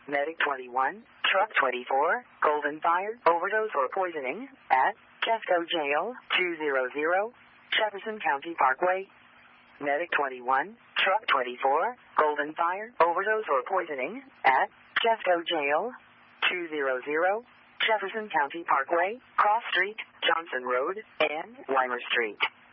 Medic 21, Truck 24, Golden Fire, overdose or poisoning at Jeffco Jail, 200, Jefferson County Parkway. Medic 21, Truck 24, Golden Fire, overdose or poisoning at Jeffco Jail, 200, Jefferson County Parkway, Cross Street, Johnson Road, and Weimer Street.